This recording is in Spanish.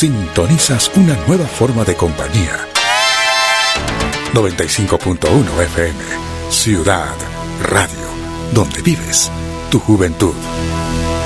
sintonizas una nueva forma de compañía. 95.1 FM, Ciudad Radio, donde vives tu juventud.